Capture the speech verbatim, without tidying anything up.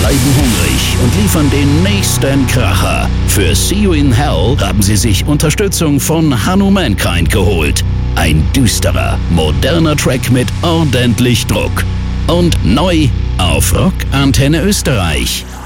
bleiben hungrig und liefern den nächsten Kracher. Für See You in Hell haben sie sich Unterstützung von Hanno Mankind geholt. Ein düsterer, moderner Track mit ordentlich Druck. Und neu auf Rock Antenne Österreich.